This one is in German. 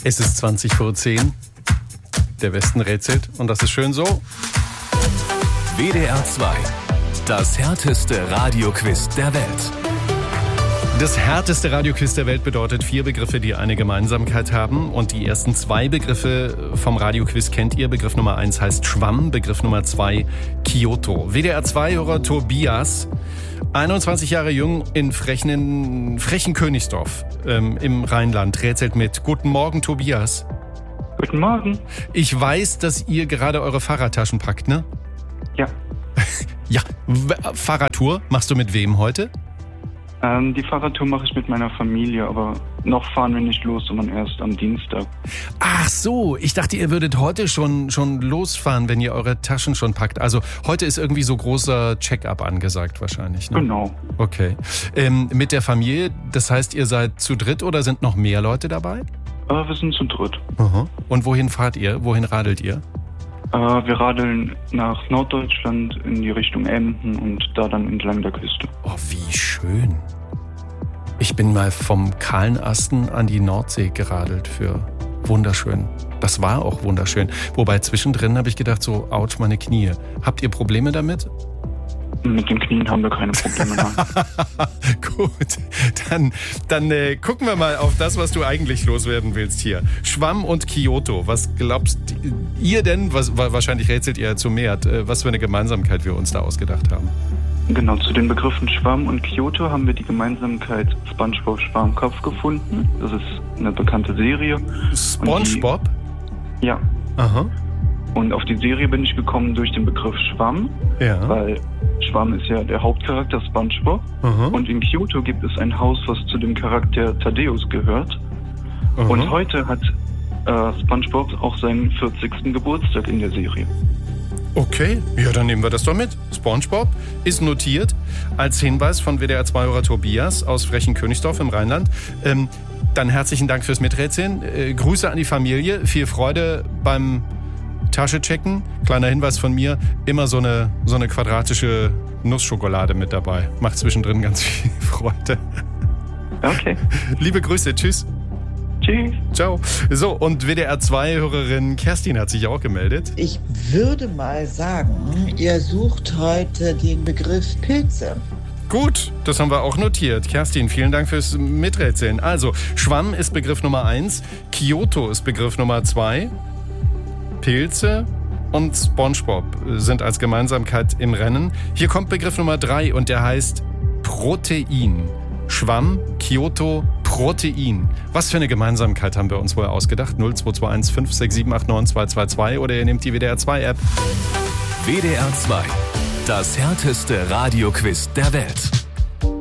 Es ist 20 vor 10. Der Westen rätselt und das ist schön so. WDR 2. Das härteste Radioquiz der Welt. Das härteste Radioquiz der Welt bedeutet 4 Begriffe, die eine Gemeinsamkeit haben. Und die ersten 2 Begriffe vom Radioquiz kennt ihr. Begriff Nummer 1 heißt Schwamm, Begriff Nummer 2 Kyoto. WDR 2-Hörer Tobias, 21 Jahre jung, in frechen Königsdorf im Rheinland, rätselt mit. Guten Morgen, Tobias. Guten Morgen. Ich weiß, dass ihr gerade eure Fahrradtaschen packt, ne? Ja. Ja, Fahrradtour machst du mit wem heute? Die Fahrradtour mache ich mit meiner Familie, aber noch fahren wir nicht los, sondern erst am Dienstag. Ach so, ich dachte, ihr würdet heute schon losfahren, wenn ihr eure Taschen schon packt. Also heute ist irgendwie so großer Check-up angesagt wahrscheinlich, ne? Genau. Okay. Mit der Familie, das heißt, ihr seid zu dritt oder sind noch mehr Leute dabei? Wir sind zu dritt. Aha. Und wohin fahrt ihr? Wohin radelt ihr? Wir radeln nach Norddeutschland in die Richtung Emden und da dann entlang der Küste. Oh, wie schön. Ich bin mal vom Kahlenasten an die Nordsee geradelt für wunderschön. Das war auch wunderschön. Wobei zwischendrin habe ich gedacht, so, ouch, meine Knie. Habt ihr Probleme damit? Mit den Knien haben wir keine Probleme mehr. Gut, dann gucken wir mal auf das, was du eigentlich loswerden willst hier. Schwamm und Kyoto, was glaubt ihr denn, wahrscheinlich rätselt ihr zu mehr, was für eine Gemeinsamkeit wir uns da ausgedacht haben? Genau, zu den Begriffen Schwamm und Kyoto haben wir die Gemeinsamkeit SpongeBob Schwarmkopf gefunden. Das ist eine bekannte Serie. SpongeBob? Ja. Aha. Und auf die Serie bin ich gekommen durch den Begriff Schwamm, ja. Weil Schwamm ist ja der Hauptcharakter SpongeBob. Aha. Und in Kyoto gibt es ein Haus, was zu dem Charakter Thaddeus gehört. Aha. Und heute hat SpongeBob auch seinen 40. Geburtstag in der Serie. Okay, ja, dann nehmen wir das doch mit. SpongeBob ist notiert als Hinweis von WDR 2-Hörer Tobias aus Frechen-Königsdorf im Rheinland. Dann herzlichen Dank fürs Miträtseln. Grüße an die Familie. Viel Freude beim Tasche checken. Kleiner Hinweis von mir, immer so eine quadratische Nussschokolade mit dabei. Macht zwischendrin ganz viel Freude. Okay. Liebe Grüße, tschüss. Tschüss. Ciao. So, und WDR 2-Hörerin Kerstin hat sich auch gemeldet. Ich würde mal sagen, ihr sucht heute den Begriff Pilze. Gut, das haben wir auch notiert. Kerstin, vielen Dank fürs Miträtseln. Also, Schwamm ist Begriff Nummer 1, Kyoto ist Begriff Nummer 2, Pilze und SpongeBob sind als Gemeinsamkeit im Rennen. Hier kommt Begriff Nummer 3 und der heißt Protein. Schwamm, Kyoto, Protein. Was für eine Gemeinsamkeit haben wir uns wohl ausgedacht? 0221 56789 222 oder ihr nehmt die WDR 2 App. WDR 2. Das härteste Radioquiz der Welt.